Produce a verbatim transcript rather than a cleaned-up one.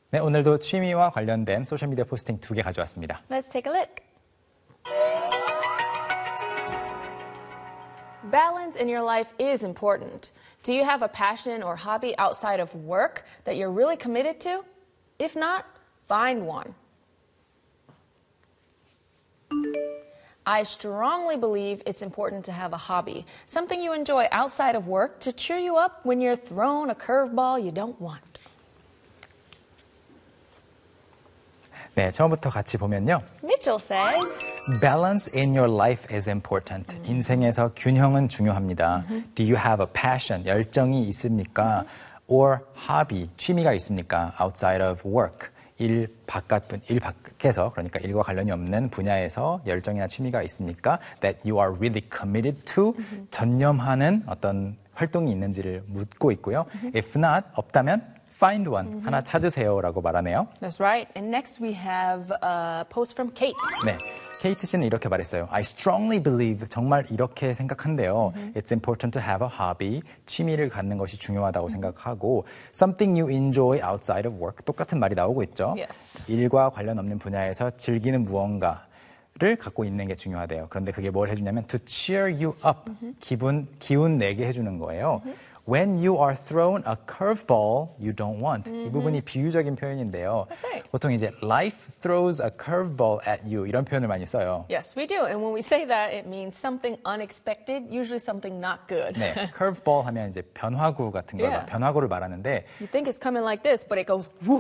네, 오늘도 취미와 관련된 소셜미디어 포스팅 두 개 가져왔습니다. Let's take a look. Balance in your life is important. Do you have a passion or hobby outside of work that you're really committed to? If not, find one. I strongly believe it's important to have a hobby, something you enjoy outside of work to cheer you up when you're thrown a curveball you don't want. 네, 처음부터 같이 보면요. Mitchell says, Balance in your life is important. Mm-hmm. 인생에서 균형은 중요합니다. Mm-hmm. Do you have a passion? 열정이 있습니까? Mm-hmm. Or hobby? 취미가 있습니까? Outside of work. 일 바깥, 일 밖에서, 그러니까 일과 관련이 없는 분야에서 열정이나 취미가 있습니까? That you are really committed to. Mm-hmm. 전념하는 어떤 활동이 있는지를 묻고 있고요. Mm-hmm. If not, 없다면 Find one. Mm-hmm. 하나 찾으세요라고 말하네요. That's right. And next we have a post from Kate. 네, 케이트 씨는 이렇게 말했어요. I strongly believe, 정말 이렇게 생각한대요. Mm-hmm. It's important to have a hobby. 취미를 갖는 것이 중요하다고 mm-hmm. 생각하고 Something you enjoy outside of work. 똑같은 말이 나오고 있죠. Yes. 일과 관련 없는 분야에서 즐기는 무언가를 갖고 있는 게 중요하대요. 그런데 그게 뭘 해주냐면 to cheer you up. Mm-hmm. 기분, 기운 내게 해주는 거예요. Mm-hmm. When you are thrown a curveball you don't want. Mm-hmm. 이 부분이 비유적인 표현인데요. That's right. 보통 이제 life throws a curveball at you 이런 표현을 많이 써요. Yes, we do. And when we say that, it means something unexpected, usually something not good. 네, curveball 하면 이제 변화구 같은 걸, Yeah. 변화구를 말하는데 You think it's coming like this, but it goes whoop.